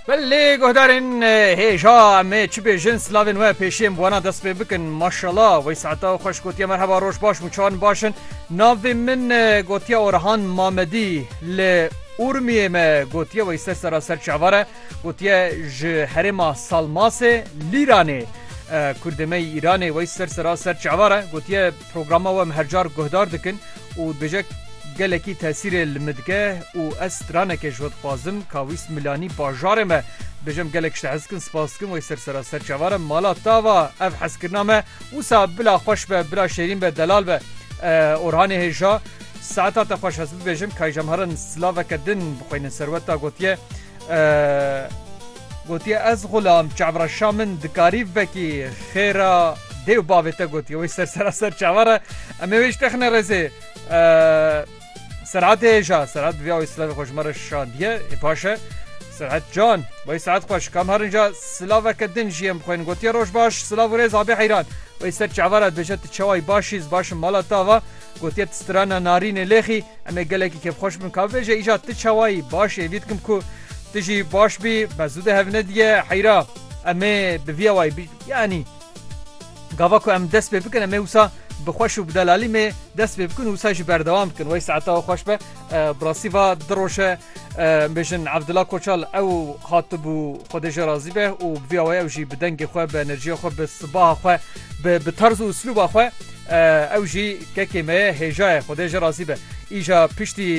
بله گهدارین هیجا می چی بیشن سلاوین و پیشیم وانا دست بکن ماشاءالله و ساعتا خوش گوتیا مرحبا روش باش مچان باشن ناوی من گوتیا اورهان مامدی ل اورمیه ما گوتیا و سر چاوره گوتیا ج حرما سالماس لیرانه کردمه ایرانه و سر چاوره گوتیا پروگرام و مهرجار گهدار دکن و بجک گلکی تاثیر المدگه و استرانه که جود قازم کاویس ملانی باجار ما بجم گلک شتحزکن سپاسکن و سر چوارم مالا تاوا اف حسکرنامه و سا بلا خوش به بلا شیرین به دلال به اورهان هجا ساعتا خوش حسب بجم که جمهرن سلاوه کدن بخوین سروتا گوتیه از غلام چعبر شامن دکاری بکی خیره دیو باویتا گوتیه و سر چواره اما ویش تخنه رزه سرعت هجا سرعت بیا و سلاو خوش مرش شاندیه باشه سرعت جان و سرعت خوش کم هر اینجا سلاو کدن جیم خوین گوتی روش باش سلاو ریز آبی حیران و سر چعوارت بجت چوای باشیز باش مالا تاوا گوتی تسترانا نارین لخی اما گلکی که خوش من کافه جا ایجا تچوای باش وید کم کو تجی باش بی مزود هفنه دیه حیرا اما بیا وای یعنی گاوا کو ام دست بکن اما وسا بخوش و بدلالی می دست بکن و ساج بردوام کن و ساعتا خوش به براسیوا دروشه بجن عبدالله کوچال او خاطب و خودش راضی به و بیاوی او جی بدنگ خو به انرژی خو به صباح خو به طرز و اسلوب خو او جی که ما هجای خودش راضی به ایجا پشتی